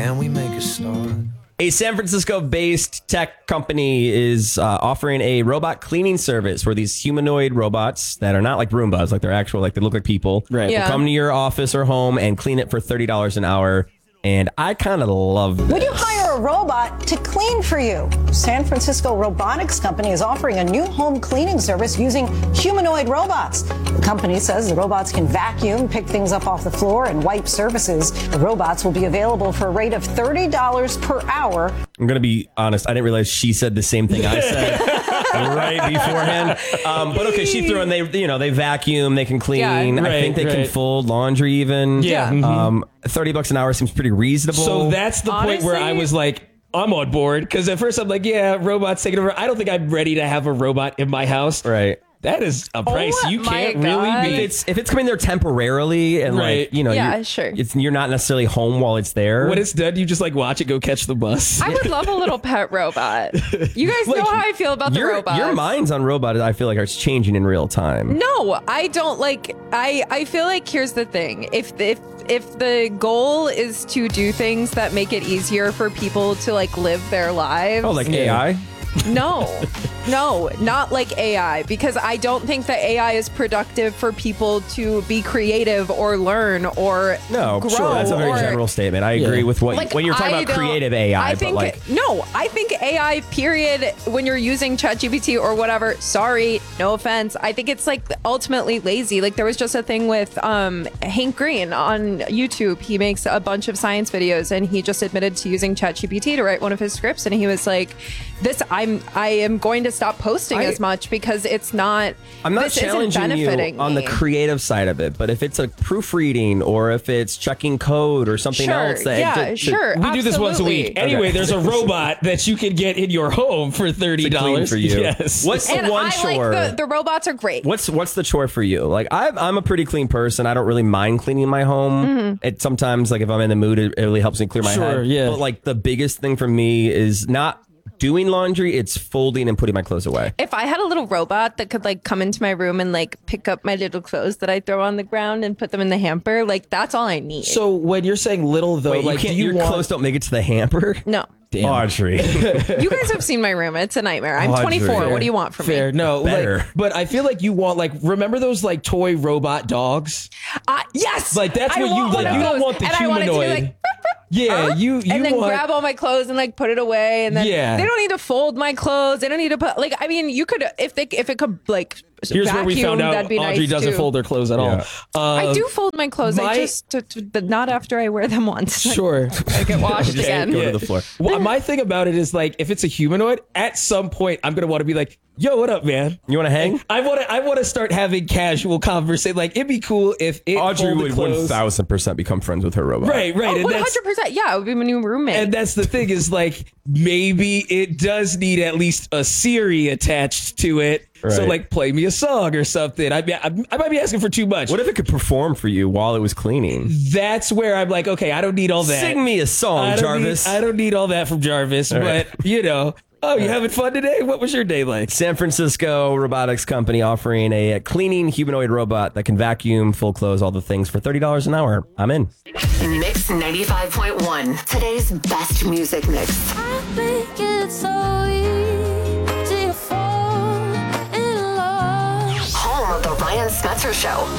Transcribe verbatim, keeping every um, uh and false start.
Can we make a start? A San Francisco-based tech company is uh, offering a robot cleaning service where these humanoid robots that are not like Roombas, like they're actual, like they look like people, right? Yeah. Will come to your office or home and clean it for thirty dollars an hour. And I kind of love this. Would you hire a robot to clean for you? San Francisco robotics company is offering a new home cleaning service using humanoid robots. The company says the robots can vacuum, pick things up off the floor, and wipe surfaces. The robots will be available for a rate of thirty dollars per hour. I'm going to be honest. I didn't realize she said the same thing I said right beforehand. Um, but okay, she threw in, they, you know, they vacuum, they can clean. Yeah, I right, think they right. can fold laundry even. Yeah. Mm-hmm. Um, thirty bucks an hour seems pretty reasonable. So that's the Honestly, point where I was like, I'm on board. Because at first I'm like, yeah, robots taking over. I don't think I'm ready to have a robot in my house. Right. That is a price Oh you my can't God. really If beat. it's if it's coming there temporarily and Right. like, you know, Yeah, you're, sure. it's, you're not necessarily home while it's there. When it's done, you just like watch it go catch the bus. I would love a little pet robot. You guys Like, know how I feel about the your, robots. your minds on robots, I feel like, are changing in real time. No, I don't like. I I feel like here's the thing. If if if the goal is to do things that make it easier for people to like live their lives. Oh, like A I? No, no, not like A I, because I don't think that A I is productive for people to be creative or learn or No, grow. sure. That's a very or, general statement. I agree Yeah. with what Like, when you're talking I about don't- creative A I, I think but like no, I think A I period when you're using ChatGPT or whatever. Sorry, no offense. I think it's like ultimately lazy. Like there was just a thing with um, Hank Green on YouTube. He makes a bunch of science videos, and he just admitted to using ChatGPT to write one of his scripts. And he was like, "This, I'm, I am going to stop posting I- as much because it's not. I'm not this isn't challenging you benefiting on the me." creative side of it, but if it's a proofreading or if it's checking code or something Sure, else, that yeah, to- to- sure. We do this once a absolutely. week. Anyway, Okay. there's a robot that you can get in your home for thirty to clean dollars for you. Yes. What's the And one I chore? like the, the robots are great. What's what's the chore for you? Like I, I'm a pretty clean person. I don't really mind cleaning my home. Mm-hmm. It sometimes, like if I'm in the mood, it, it really helps me clear my Sure, head. yeah. But like the biggest thing for me is not doing laundry. It's folding and putting my clothes away. If I had a little robot that could like come into my room and like pick up my little clothes that I throw on the ground and put them in the hamper, like that's all I need. So when you're saying little though, Wait, like you can't, do you your want clothes don't make it to the hamper? no. Damn. Audrey. You guys have seen my room. It's a nightmare. I'm Audrey. twenty-four. What do you want from Fair, me? no, Better. like, but I feel like you want like remember those like toy robot dogs? Uh, yes. Like, that's I what you- want one like, of you don't those. want the and I want it to be humanoid. like, Yeah, huh? you you and then want grab all my clothes and like put it away, and then Yeah. they don't need to fold my clothes. They don't need to put like. I mean, you could if they if it could like Here's vacuum. where we found out that'd be Audrey nice doesn't too. fold her clothes at Yeah. all. I Um, do fold my clothes. my- I just t- t- but not after I wear them once. Sure. I get washed Just again. go to the floor. Well, my thing about it is like if it's a humanoid, at some point I'm gonna want to be like, "Yo, what up, man? You want to hang? I want to. I want to start having casual conversation. Like it'd be cool if it Audrey folded would one clothes. thousand percent become friends with her robot. Right, right. Oh, and one that's hundred percent. Yeah, it would be my new roommate. and that's the thing is like maybe it does need at least a Siri attached to it. So Right. like play me a song or something. I, I, I might be asking for too much. What if it could perform for you while it was cleaning? That's where I'm like, okay, I don't need all that. Sing me a song, I don't Jarvis. Need, I don't need all that from Jarvis, right. but you know, oh, you having fun today? What was your day like? San Francisco robotics company offering a cleaning humanoid robot that can vacuum, full clothes, all the things for thirty dollars an hour. I'm in. Mix ninety-five point one, today's best music mix. I think it's so easy to fall in love. Home of the Ryan Spencer Show.